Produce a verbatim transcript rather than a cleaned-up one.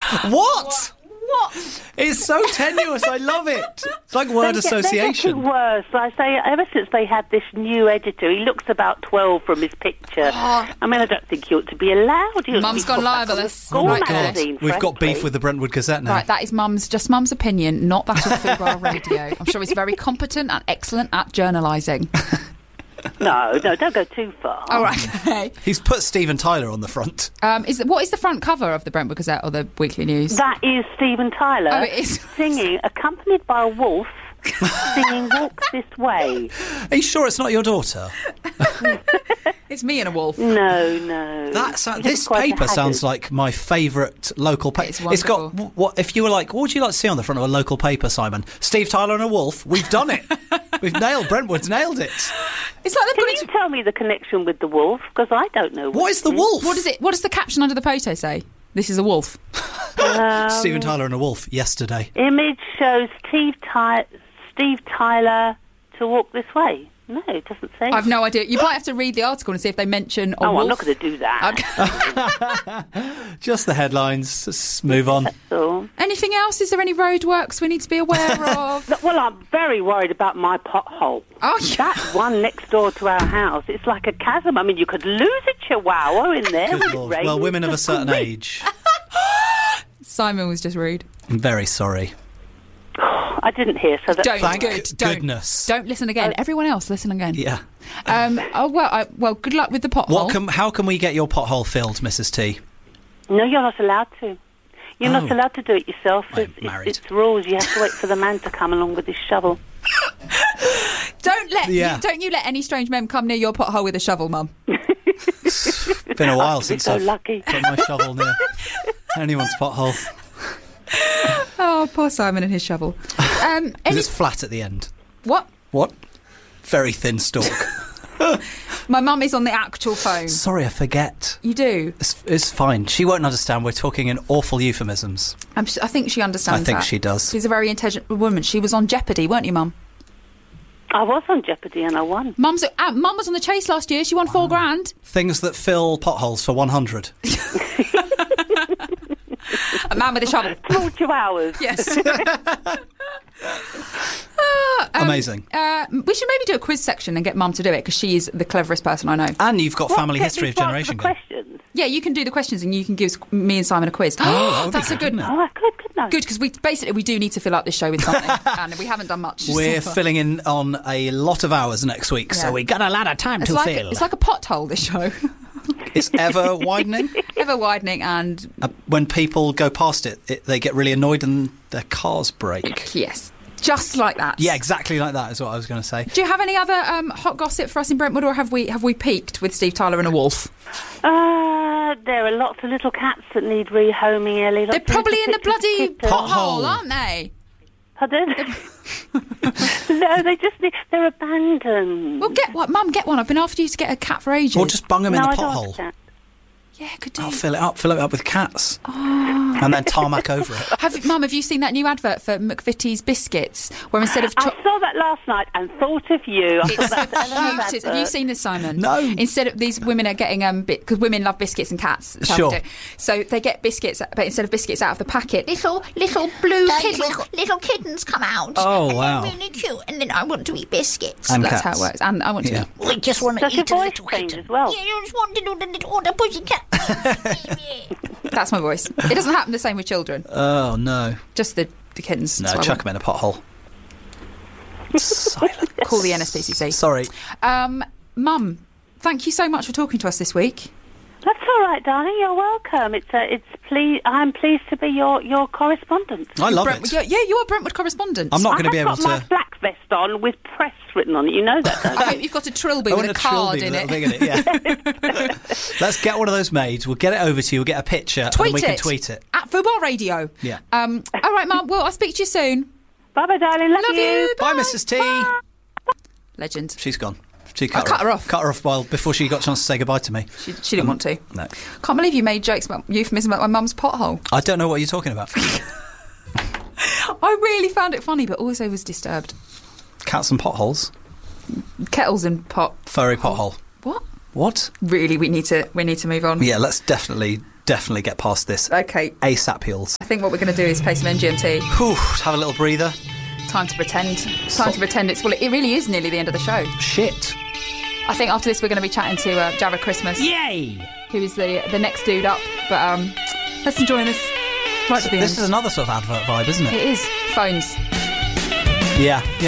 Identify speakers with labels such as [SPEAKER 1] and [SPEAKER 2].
[SPEAKER 1] What?
[SPEAKER 2] What?
[SPEAKER 1] It's so tenuous. I love it. It's like word
[SPEAKER 3] They get-
[SPEAKER 1] association.
[SPEAKER 3] They're getting worse. I say, ever since they had this new editor, he looks about twelve from his picture.
[SPEAKER 2] Oh.
[SPEAKER 3] I mean, I don't think he ought to be allowed. He ought to
[SPEAKER 2] Mum's
[SPEAKER 3] be
[SPEAKER 2] gone
[SPEAKER 3] put back on the
[SPEAKER 2] libelous.
[SPEAKER 3] school
[SPEAKER 2] Oh my
[SPEAKER 1] God.
[SPEAKER 3] magazine,
[SPEAKER 1] We've got
[SPEAKER 3] frankly.
[SPEAKER 1] beef with the Brentwood Gazette now.
[SPEAKER 2] Right, that is Mum's, just Mum's opinion, not that of Fubar Radio. I'm sure he's very competent and excellent at journalising.
[SPEAKER 3] No, no, don't go too far.
[SPEAKER 2] All right, okay.
[SPEAKER 1] He's put Steven Tyler on the front.
[SPEAKER 2] Um, is what is the front cover of the Brentwood Gazette or the Weekly News?
[SPEAKER 3] That is Steven Tyler
[SPEAKER 2] Oh, it is.
[SPEAKER 3] singing, accompanied by a wolf, singing Walk This Way.
[SPEAKER 1] Are you sure it's not your daughter?
[SPEAKER 2] It's me and a wolf.
[SPEAKER 3] No, no.
[SPEAKER 1] That's uh,
[SPEAKER 3] He
[SPEAKER 1] this
[SPEAKER 3] looks quite a
[SPEAKER 1] paper sounds
[SPEAKER 3] haggard.
[SPEAKER 1] like my favourite local paper.
[SPEAKER 2] It's
[SPEAKER 1] got
[SPEAKER 2] wonderful.
[SPEAKER 1] w- what if you were like, what would you like to see on the front of a local paper, Simon? Steve Tyler and a wolf. We've done it. We've nailed Brentwood's nailed it.
[SPEAKER 2] It's like they've
[SPEAKER 3] Can
[SPEAKER 2] gone
[SPEAKER 3] you
[SPEAKER 2] into...
[SPEAKER 3] tell me the connection with the wolf? Because I don't know.
[SPEAKER 1] What is the wolf?
[SPEAKER 2] What is it? What does the caption under the photo say? This is a wolf.
[SPEAKER 3] Um,
[SPEAKER 1] Steven Tyler and a wolf yesterday.
[SPEAKER 3] Image shows Steve, Ty- Steve Tyler to walk this way. No, it doesn't say.
[SPEAKER 2] I've no idea. You might have to read the article and see if they mention a
[SPEAKER 3] oh,
[SPEAKER 2] wolf.
[SPEAKER 3] I'm not going to do that.
[SPEAKER 2] Okay.
[SPEAKER 1] Just the headlines. Let's move on.
[SPEAKER 3] So,
[SPEAKER 2] Anything else? Is there any roadworks we need to be aware of?
[SPEAKER 3] well, I'm very worried about my pothole.
[SPEAKER 2] Oh, yeah.
[SPEAKER 3] That one next door to our house, it's like a chasm. I mean, you could lose a chihuahua in there.
[SPEAKER 1] Good
[SPEAKER 3] when it
[SPEAKER 1] Lord.
[SPEAKER 3] rains.
[SPEAKER 1] Well, women of a certain
[SPEAKER 3] Great.
[SPEAKER 1] age.
[SPEAKER 2] Simon was just rude.
[SPEAKER 1] I'm very sorry.
[SPEAKER 3] I didn't hear, so that's
[SPEAKER 2] Don't.
[SPEAKER 1] Thank
[SPEAKER 2] Good. Don't.
[SPEAKER 1] goodness.
[SPEAKER 2] Don't listen again. Everyone else, listen again.
[SPEAKER 1] Yeah.
[SPEAKER 2] Um, oh well. I, well, good luck with the pothole.
[SPEAKER 1] What can? How can we get your pothole filled, Missus T?
[SPEAKER 3] No, you're not allowed to. You're
[SPEAKER 1] Oh.
[SPEAKER 3] not allowed to do it yourself.
[SPEAKER 1] I'm
[SPEAKER 3] It's, it's,
[SPEAKER 1] married.
[SPEAKER 3] it's rules. You have to wait for the man to come along with his shovel.
[SPEAKER 2] Don't let.
[SPEAKER 1] Yeah.
[SPEAKER 2] You, don't you let any strange men come near your pothole with a shovel, Mum.
[SPEAKER 1] It's been a while
[SPEAKER 3] You're
[SPEAKER 1] since
[SPEAKER 3] so
[SPEAKER 1] I've
[SPEAKER 3] lucky.
[SPEAKER 1] put my shovel near anyone's pothole.
[SPEAKER 2] Oh, poor Simon and his shovel. Um,
[SPEAKER 1] Because
[SPEAKER 2] any,
[SPEAKER 1] it's flat at the end.
[SPEAKER 2] what?
[SPEAKER 1] What? Very thin stalk.
[SPEAKER 2] My mum is on the actual phone.
[SPEAKER 1] Sorry, I forget.
[SPEAKER 2] You do.
[SPEAKER 1] It's, it's fine. She won't understand. We're talking in awful euphemisms.
[SPEAKER 2] I'm, s- I think she understands.
[SPEAKER 1] I think
[SPEAKER 2] that.
[SPEAKER 1] she does.
[SPEAKER 2] She's a very intelligent woman. She was on Jeopardy, weren't you, Mum?
[SPEAKER 3] I was on Jeopardy and I won.
[SPEAKER 2] Mum's uh, Mum was on the Chase last year. She won four grand.
[SPEAKER 1] Things that fill potholes for one hundred.
[SPEAKER 2] A man with a shovel.
[SPEAKER 3] Small chihuahuas.
[SPEAKER 2] Yes.
[SPEAKER 1] Amazing.
[SPEAKER 2] Uh, we should maybe do a quiz section and get Mum to do it because she is the cleverest person I know.
[SPEAKER 1] And you've got
[SPEAKER 3] What,
[SPEAKER 1] family
[SPEAKER 3] get
[SPEAKER 1] history
[SPEAKER 3] me
[SPEAKER 1] of
[SPEAKER 3] to answer
[SPEAKER 1] generation
[SPEAKER 3] the
[SPEAKER 1] game.
[SPEAKER 3] questions?
[SPEAKER 2] Yeah, you can do the questions and you can give me and Simon a quiz.
[SPEAKER 1] Oh, that would be
[SPEAKER 2] That's a
[SPEAKER 1] good,
[SPEAKER 2] good.
[SPEAKER 1] wouldn't it?
[SPEAKER 3] Oh, I could, couldn't I?
[SPEAKER 2] Good, because we basically we do need to fill up this show with something, and we haven't done much.
[SPEAKER 1] We're
[SPEAKER 2] so far.
[SPEAKER 1] filling in on a lot of hours next week,
[SPEAKER 2] Yeah.
[SPEAKER 1] so we got a lot of time
[SPEAKER 2] It's
[SPEAKER 1] to
[SPEAKER 2] like
[SPEAKER 1] fill.
[SPEAKER 2] it's like a pothole. This show,
[SPEAKER 1] It's ever widening.
[SPEAKER 2] ever widening, and
[SPEAKER 1] Uh, when people go past it, it, they get really annoyed and their cars break.
[SPEAKER 2] yes, just like that.
[SPEAKER 1] Yeah, exactly like that is what I was going to say.
[SPEAKER 2] Do you have any other um, hot gossip for us in Brentwood, or have we have we peaked with Steve Tyler and a wolf?
[SPEAKER 3] Uh, there are lots of little cats that need rehoming, Ellie. Lots
[SPEAKER 2] They're
[SPEAKER 3] of
[SPEAKER 2] probably
[SPEAKER 3] little
[SPEAKER 2] in the bloody
[SPEAKER 3] kittens.
[SPEAKER 2] pothole,
[SPEAKER 1] Pothole.
[SPEAKER 2] aren't they?
[SPEAKER 3] Pardon? No, they just need, they're abandoned.
[SPEAKER 2] Well, get one, Mum. Get one. I've been after you to get a cat for ages.
[SPEAKER 1] Or just bung them
[SPEAKER 3] no,
[SPEAKER 1] in the
[SPEAKER 3] I don't want
[SPEAKER 1] pothole.
[SPEAKER 3] that.
[SPEAKER 2] yeah, could do.
[SPEAKER 1] I'll fill it up, fill it up with cats. And then tarmac over it.
[SPEAKER 2] Have Mum? Have you seen that new advert for McVitie's biscuits, where instead of cho-
[SPEAKER 3] I saw that last night and thought of you. I
[SPEAKER 2] It's
[SPEAKER 3] thought that's Eleanor's
[SPEAKER 2] cutest. Have you
[SPEAKER 3] advert.
[SPEAKER 2] seen this, Simon?
[SPEAKER 1] No.
[SPEAKER 2] Instead of these women are getting um because women love biscuits and cats. that's how
[SPEAKER 1] Sure.
[SPEAKER 2] they do. So they get biscuits, but instead of biscuits out of the packet, little little blue kittens.
[SPEAKER 4] little, little kittens come out.
[SPEAKER 1] Oh,
[SPEAKER 4] and
[SPEAKER 1] wow.
[SPEAKER 4] They're really cute. And then I want to eat biscuits.
[SPEAKER 1] And
[SPEAKER 2] That's
[SPEAKER 1] cats.
[SPEAKER 2] how it works. And I want to
[SPEAKER 1] Yeah.
[SPEAKER 2] eat.
[SPEAKER 4] I just want to
[SPEAKER 3] Does your
[SPEAKER 4] eat a
[SPEAKER 3] voice
[SPEAKER 4] little
[SPEAKER 3] change
[SPEAKER 4] kitten.
[SPEAKER 3] as well?
[SPEAKER 4] Yeah, I just want to do the little order pussycat.
[SPEAKER 2] That's my voice. It doesn't happen the same with children.
[SPEAKER 1] Oh, no.
[SPEAKER 2] Just the, the kittens.
[SPEAKER 1] No,
[SPEAKER 2] That's why I
[SPEAKER 1] chuck them in a pothole. Silence.
[SPEAKER 2] Call the N S P C C.
[SPEAKER 1] Sorry.
[SPEAKER 2] Um, Mum, thank you so much for talking to us this week.
[SPEAKER 3] That's all right, darling. You're welcome. It's uh, it's ple- I'm pleased to be your, your correspondent.
[SPEAKER 1] I love
[SPEAKER 2] Brentwood,
[SPEAKER 1] it.
[SPEAKER 2] you're, yeah, you're a Brentwood correspondent.
[SPEAKER 1] I'm not
[SPEAKER 3] I
[SPEAKER 1] going to be
[SPEAKER 3] have
[SPEAKER 1] able
[SPEAKER 3] got my
[SPEAKER 1] to...
[SPEAKER 3] black vest on with press written on it. You know that, don't
[SPEAKER 2] I
[SPEAKER 3] you?
[SPEAKER 2] hope you've got a trilby
[SPEAKER 1] I
[SPEAKER 2] with
[SPEAKER 1] want
[SPEAKER 2] a
[SPEAKER 1] a
[SPEAKER 2] card
[SPEAKER 1] trilby
[SPEAKER 2] in
[SPEAKER 1] with a
[SPEAKER 2] it.
[SPEAKER 1] little thing in it, yeah. Let's get one of those made. We'll get it over to you. We'll get a picture
[SPEAKER 2] Tweet
[SPEAKER 1] and we
[SPEAKER 2] it.
[SPEAKER 1] can tweet it.
[SPEAKER 2] At Football Radio.
[SPEAKER 1] Yeah.
[SPEAKER 2] Um, all right, Mum. Well, I'll speak to you soon.
[SPEAKER 3] Bye bye, darling. Love,
[SPEAKER 2] Love you.
[SPEAKER 1] Bye, Missus T.
[SPEAKER 2] Legend.
[SPEAKER 1] She's gone. She cut,
[SPEAKER 2] I cut her off.
[SPEAKER 1] Cut her off while, before she got a chance to say goodbye to me.
[SPEAKER 2] She, she didn't want to.
[SPEAKER 1] No.
[SPEAKER 2] Can't believe you made jokes about euphemism about my mum's pothole.
[SPEAKER 1] I don't know what you're talking about.
[SPEAKER 2] I really found it funny, but also was disturbed.
[SPEAKER 1] Cats and potholes.
[SPEAKER 2] Kettles and pot.
[SPEAKER 1] Furry pothole.
[SPEAKER 2] What?
[SPEAKER 1] What?
[SPEAKER 2] Really, we need to we need to move on.
[SPEAKER 1] Yeah, let's definitely definitely get past this.
[SPEAKER 2] Okay.
[SPEAKER 1] ASAP heels.
[SPEAKER 2] I think what we're going to do is play some M G M T.
[SPEAKER 1] Whew, have a little breather.
[SPEAKER 2] Time to pretend. Time
[SPEAKER 1] So-
[SPEAKER 2] to pretend it's... Well, it really is nearly the end of the show.
[SPEAKER 1] Shit.
[SPEAKER 2] I think after this we're going to be chatting to uh, Jared Christmas.
[SPEAKER 1] Yay!
[SPEAKER 2] Who is the the next dude up. But um, let's enjoy this right to the
[SPEAKER 1] This
[SPEAKER 2] end.
[SPEAKER 1] is another sort of advert vibe, isn't it?
[SPEAKER 2] It is. Phones.
[SPEAKER 1] Yeah. Yeah.